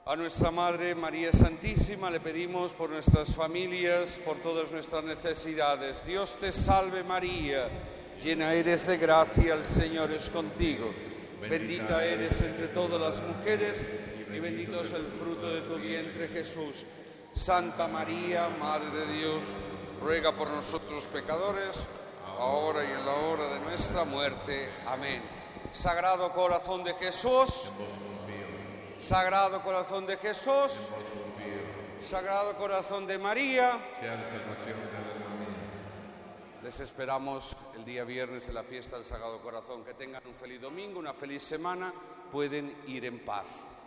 A nuestra Madre María Santísima le pedimos por nuestras familias, por todas nuestras necesidades. Dios te salve María, llena eres de gracia, el Señor es contigo. Bendita eres entre todas las mujeres y bendito es el fruto de tu vientre Jesús. Santa María, Madre de Dios, ruega por nosotros pecadores, ahora y en la hora de nuestra muerte. Amén. Sagrado corazón de Jesús, Sagrado corazón de Jesús, Sagrado corazón de María. Les esperamos el día viernes en la fiesta del Sagrado Corazón. Que tengan un feliz domingo, una feliz semana. Pueden ir en paz.